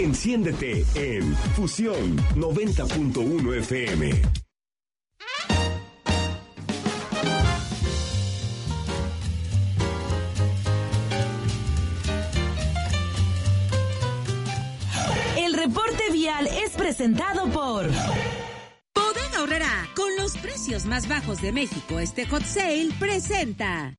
Enciéndete en Fusión 90.1 FM. El reporte vial es presentado por Bodega Aurrerá, con los precios más bajos de México. Este Hot Sale presenta.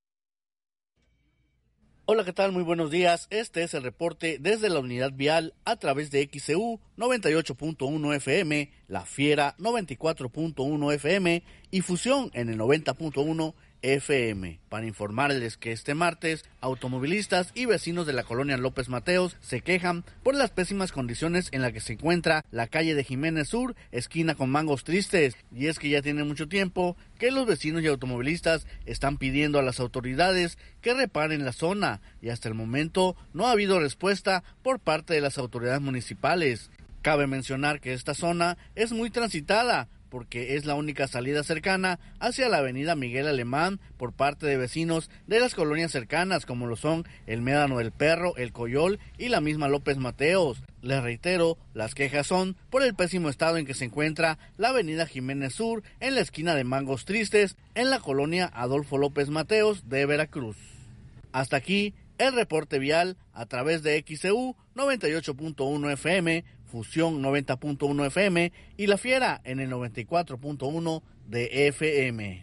Hola, ¿qué tal? Muy buenos días. Este es el reporte desde la unidad vial a través de XCU 98.1 FM, La Fiera 94.1 FM y Fusión en el 90.1 FM. Para informarles que este martes, automovilistas y vecinos de la colonia López Mateos se quejan por las pésimas condiciones en las que se encuentra la calle de Jiménez Sur, esquina con Mangos Tristes, y es que ya tiene mucho tiempo que los vecinos y automovilistas están pidiendo a las autoridades que reparen la zona, y hasta el momento no ha habido respuesta por parte de las autoridades municipales. Cabe mencionar que esta zona es muy transitada, porque es la única salida cercana hacia la avenida Miguel Alemán por parte de vecinos de las colonias cercanas, como lo son el Médano del Perro, el Coyol y la misma López Mateos. Les reitero, las quejas son por el pésimo estado en que se encuentra la avenida Jiménez Sur en la esquina de Mangos Tristes, en la colonia Adolfo López Mateos de Veracruz. Hasta aquí el reporte vial a través de XCU 98.1 FM, Fusión 90.1 FM y La Fiera en el 94.1 de FM.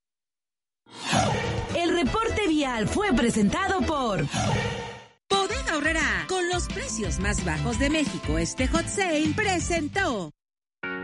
El reporte vial fue presentado por Bodega Aurrerá, con los precios más bajos de México. Este Hot Sale presentó.